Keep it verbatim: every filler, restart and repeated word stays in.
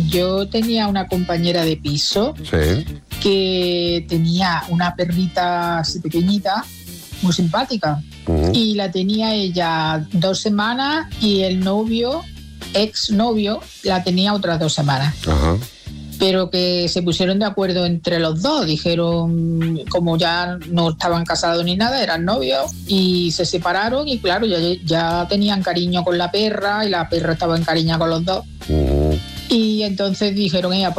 yo tenía una compañera de piso Sí. que tenía una perrita así pequeñita, muy simpática. Uh-huh. Y la tenía ella dos semanas y el novio, ex novio, la tenía otras dos semanas. Ajá. Pero que se pusieron de acuerdo entre los dos, dijeron, como ya no estaban casados ni nada, eran novios, y se separaron y claro, ya, ya tenían cariño con la perra y la perra estaba encariñada con los dos. Uh-huh. Y entonces dijeron, ella,